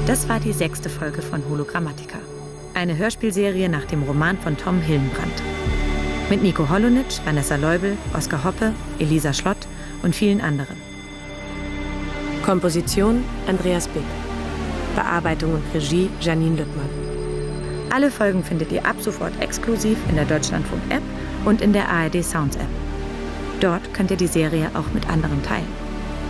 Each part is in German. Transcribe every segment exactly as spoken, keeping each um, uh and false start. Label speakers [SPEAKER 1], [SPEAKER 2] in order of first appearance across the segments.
[SPEAKER 1] Das war die sechste Folge von Hologrammatica. Eine Hörspielserie nach dem Roman von Tom Hillenbrand. Mit Nico Holonitsch, Vanessa Leubel, Oskar Hoppe, Elisa Schlott und vielen anderen. Komposition Andreas Bick. Bearbeitung und Regie Janine Lüttmann. Alle Folgen findet ihr ab sofort exklusiv in der Deutschlandfunk-App und in der A R D Sounds-App. Dort könnt ihr die Serie auch mit anderen teilen.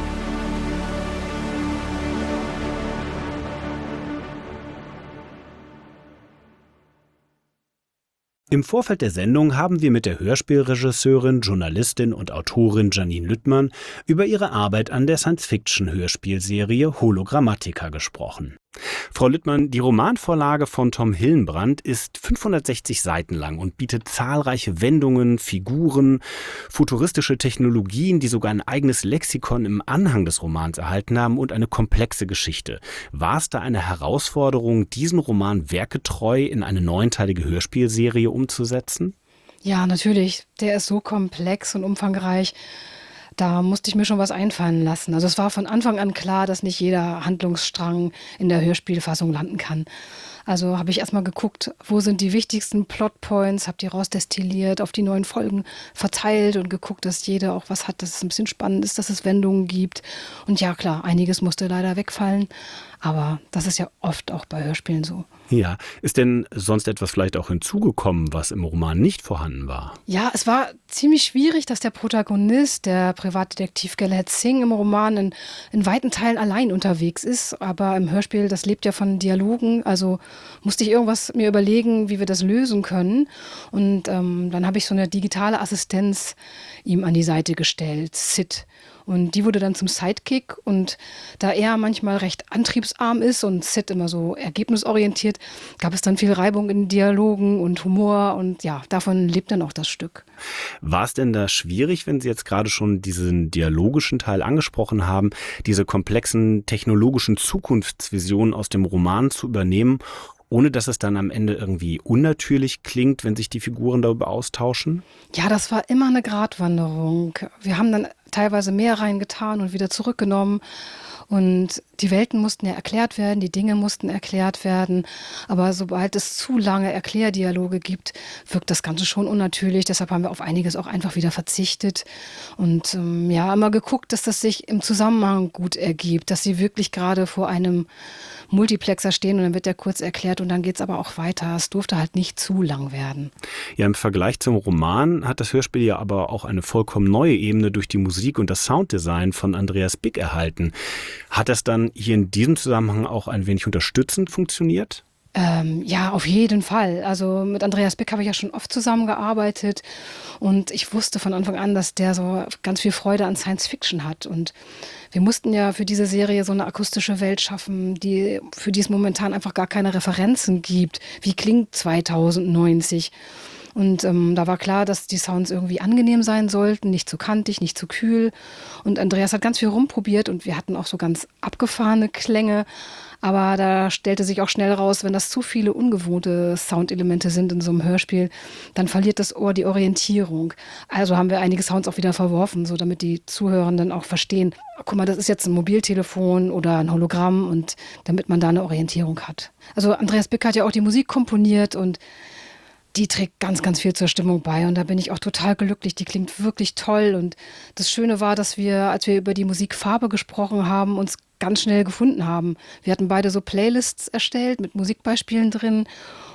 [SPEAKER 2] Im Vorfeld der Sendung haben wir mit der Hörspielregisseurin, Journalistin und Autorin Janine Lüttmann über ihre Arbeit an der Science-Fiction-Hörspielserie Hologrammatica gesprochen. Frau Lüttmann, die Romanvorlage von Tom Hillenbrand ist fünfhundertsechzig Seiten lang und bietet zahlreiche Wendungen, Figuren, futuristische Technologien, die sogar ein eigenes Lexikon im Anhang des Romans erhalten haben und eine komplexe Geschichte. War es da eine Herausforderung, diesen Roman werkgetreu in eine neunteilige Hörspielserie umzusetzen?
[SPEAKER 3] Ja, natürlich. Der ist so komplex und umfangreich. Da musste ich mir schon was einfallen lassen. Also es war von Anfang an klar, dass nicht jeder Handlungsstrang in der Hörspielfassung landen kann. Also habe ich erstmal geguckt, wo sind die wichtigsten Plotpoints, habe die rausdestilliert, auf die neuen Folgen verteilt und geguckt, dass jeder auch was hat, dass es ein bisschen spannend ist, dass es Wendungen gibt. Und ja klar, einiges musste leider wegfallen, aber das ist ja oft auch bei Hörspielen so.
[SPEAKER 2] Ja, ist denn sonst etwas vielleicht auch hinzugekommen, was im Roman nicht vorhanden war?
[SPEAKER 3] Ja, es war ziemlich schwierig, dass der Protagonist, der Privatdetektiv Galahad Singh, im Roman in, in weiten Teilen allein unterwegs ist. Aber im Hörspiel, das lebt ja von Dialogen, also musste ich irgendwas mir überlegen, wie wir das lösen können. Und ähm, dann habe ich so eine digitale Assistenz ihm an die Seite gestellt, Sid. Und die wurde dann zum Sidekick, und da er manchmal recht antriebsarm ist und Sid immer so ergebnisorientiert, gab es dann viel Reibung in Dialogen und Humor, und ja, davon lebt dann auch das Stück.
[SPEAKER 2] War es denn da schwierig, wenn Sie jetzt gerade schon diesen dialogischen Teil angesprochen haben, diese komplexen technologischen Zukunftsvisionen aus dem Roman zu übernehmen, ohne dass es dann am Ende irgendwie unnatürlich klingt, wenn sich die Figuren darüber austauschen?
[SPEAKER 3] Ja, das war immer eine Gratwanderung. Wir haben dann teilweise mehr reingetan und wieder zurückgenommen. Und die Welten mussten ja erklärt werden, die Dinge mussten erklärt werden. Aber sobald es zu lange Erklärdialoge gibt, wirkt das Ganze schon unnatürlich. Deshalb haben wir auf einiges auch einfach wieder verzichtet. Und ähm, ja, immer geguckt, dass das sich im Zusammenhang gut ergibt, dass sie wirklich gerade vor einem Multiplexer stehen und dann wird der kurz erklärt und dann geht es aber auch weiter. Es durfte halt nicht zu lang werden.
[SPEAKER 2] Ja, im Vergleich zum Roman hat das Hörspiel ja aber auch eine vollkommen neue Ebene durch die Musik und das Sounddesign von Andreas Bick erhalten. Hat das dann hier in diesem Zusammenhang auch ein wenig unterstützend funktioniert?
[SPEAKER 3] Ähm, ja, auf jeden Fall. Also mit Andreas Bick habe ich ja schon oft zusammengearbeitet und ich wusste von Anfang an, dass der so ganz viel Freude an Science Fiction hat. Und wir mussten ja für diese Serie so eine akustische Welt schaffen, die, für die es momentan einfach gar keine Referenzen gibt. Wie klingt zweitausendneunzig? Und ähm, da war klar, dass die Sounds irgendwie angenehm sein sollten, nicht zu kantig, nicht zu kühl. Und Andreas hat ganz viel rumprobiert und wir hatten auch so ganz abgefahrene Klänge. Aber da stellte sich auch schnell raus, wenn das zu viele ungewohnte Soundelemente sind in so einem Hörspiel, dann verliert das Ohr die Orientierung. Also haben wir einige Sounds auch wieder verworfen, so damit die Zuhörenden auch verstehen, guck mal, das ist jetzt ein Mobiltelefon oder ein Hologramm, und damit man da eine Orientierung hat. Also Andreas Bick hat ja auch die Musik komponiert und die trägt ganz, ganz viel zur Stimmung bei, und da bin ich auch total glücklich. Die klingt wirklich toll, und das Schöne war, dass wir, als wir über die Musikfarbe gesprochen haben, uns ganz schnell gefunden haben. Wir hatten beide so Playlists erstellt mit Musikbeispielen drin,